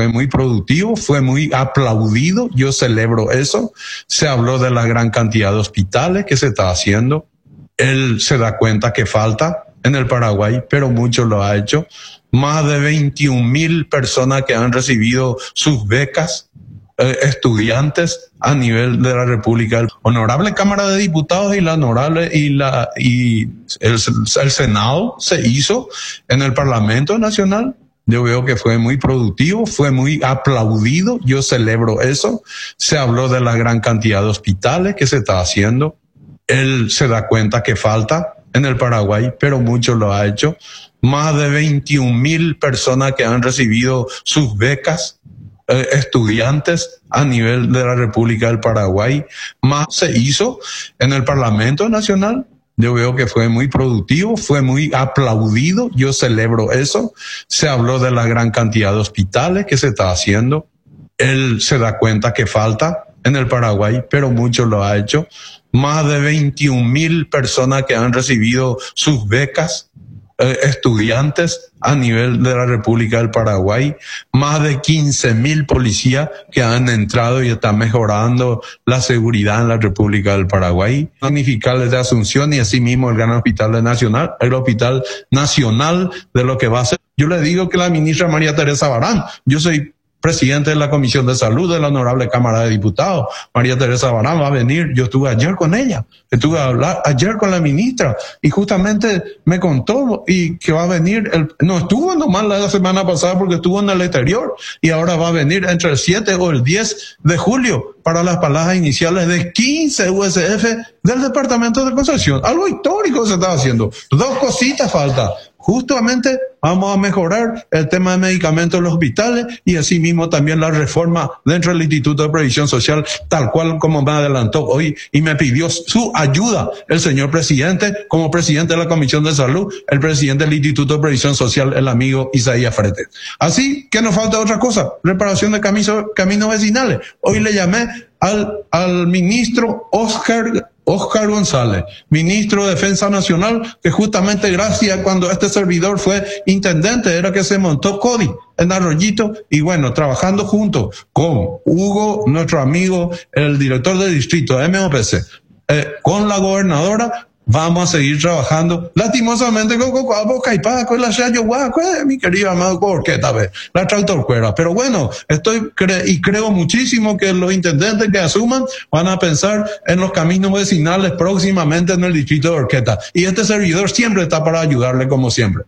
fue muy productivo, fue muy aplaudido, yo celebro eso. Se habló de la gran cantidad de hospitales que se está haciendo. Él se da cuenta que falta en el Paraguay, pero mucho lo ha hecho. Más de 21,000 personas que han recibido sus becas, estudiantes a nivel de la República. Honorable Cámara de Diputados y la honorable el Senado se hizo en el Parlamento Nacional. Yo veo que fue muy productivo, fue muy aplaudido, yo celebro eso. Se habló de la gran cantidad de hospitales que se está haciendo. Él se da cuenta que falta en el Paraguay, pero mucho lo ha hecho. Más de 21,000 personas que han recibido sus becas, estudiantes a nivel de la República del Paraguay. Más se hizo en el Parlamento Nacional. Yo veo que fue muy productivo, fue muy aplaudido, yo celebro eso. Se habló de la gran cantidad de hospitales que se está haciendo. Él se da cuenta que falta en el Paraguay, pero mucho lo ha hecho. Más de 21,000 personas que han recibido sus becas, estudiantes a nivel de la República del Paraguay. Más de 15,000 policías que han entrado y están mejorando la seguridad en la República del Paraguay. Magnificarles de Asunción y asimismo el gran hospital nacional, el hospital nacional de lo que va a ser. Yo le digo que la ministra María Teresa Barán, yo soy presidente de la Comisión de Salud de la Honorable Cámara de Diputados. María Teresa Barán va a venir. Yo estuve ayer con ella, estuve a hablar ayer con la ministra y justamente me contó y que va a venir, no estuvo nomás la semana pasada porque estuvo en el exterior y ahora va a venir entre el 7 o el 10 de julio para las paladas iniciales de 15 USF del Departamento de Concepción. Algo histórico se está haciendo. Dos cositas falta. Justamente vamos a mejorar el tema de medicamentos en los hospitales y asimismo también la reforma dentro del Instituto de Previsión Social, tal cual como me adelantó hoy y me pidió su ayuda el señor presidente, como presidente de la Comisión de Salud, el presidente del Instituto de Previsión Social, el amigo Isaías Fretes. Así que nos falta otra cosa, reparación de caminos vecinales. Hoy le llamé al ministro Oscar González, ministro de Defensa Nacional, que justamente gracias cuando este servidor fue intendente era que se montó CODI en Arroyito y bueno, trabajando juntos con Hugo, nuestro amigo, el director del distrito de MOPC, con la gobernadora, vamos a seguir trabajando. Lastimosamente con la mi querido amado Corqueta, la tractorcuera. Pero bueno, creo muchísimo que los intendentes que asuman van a pensar en los caminos vecinales próximamente en el distrito de Orqueta. Y este servidor siempre está para ayudarle como siempre.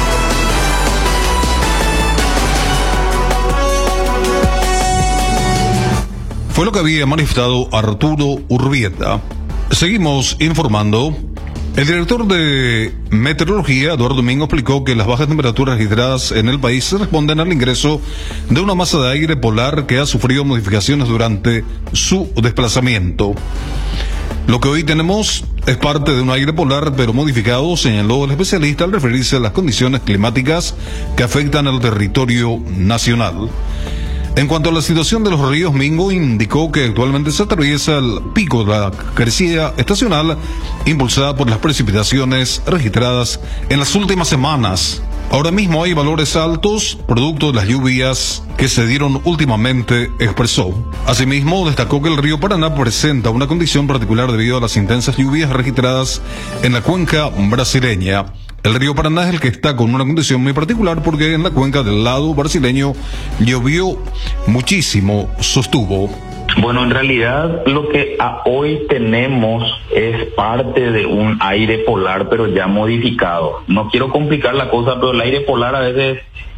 Fue lo que había manifestado Arturo Urbieta. Seguimos informando. El director de Meteorología, Eduardo Domingo, explicó que las bajas temperaturas registradas en el país responden al ingreso de una masa de aire polar que ha sufrido modificaciones durante su desplazamiento. Lo que hoy tenemos es parte de un aire polar, pero modificado, señaló el especialista al referirse a las condiciones climáticas que afectan al territorio nacional. En cuanto a la situación de los ríos, Mingo indicó que actualmente se atraviesa el pico de la crecida estacional impulsada por las precipitaciones registradas en las últimas semanas. Ahora mismo hay valores altos, producto de las lluvias que se dieron últimamente, expresó. Asimismo, destacó que el río Paraná presenta una condición particular debido a las intensas lluvias registradas en la cuenca brasileña. El río Paraná es el que está con una condición muy particular porque en la cuenca del lado brasileño llovió muchísimo, sostuvo. Bueno, en realidad lo que hoy tenemos es parte de un aire polar, pero ya modificado. No quiero complicar la cosa, pero el aire polar a veces,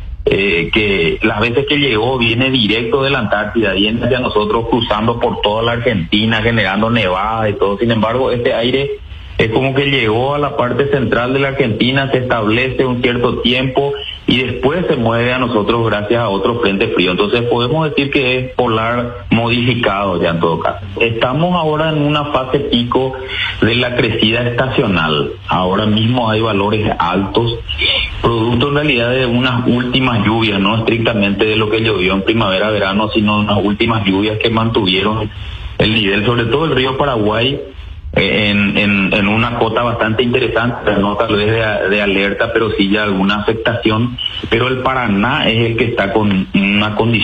que las veces que llegó viene directo de la Antártida, viene hacia nosotros cruzando por toda la Argentina, generando nevadas y todo. Sin embargo, este aire es como que llegó a la parte central de la Argentina, se establece un cierto tiempo y después se mueve a nosotros gracias a otro frente frío. Entonces podemos decir que es polar modificado ya en todo caso. Estamos ahora en una fase pico de la crecida estacional. Ahora mismo hay valores altos, producto en realidad de unas últimas lluvias, no estrictamente de lo que llovió en primavera-verano, sino unas últimas lluvias que mantuvieron el nivel, sobre todo el río Paraguay, en una cota bastante interesante, no tal vez de alerta, pero sí ya alguna afectación, pero el Paraná es el que está con una condición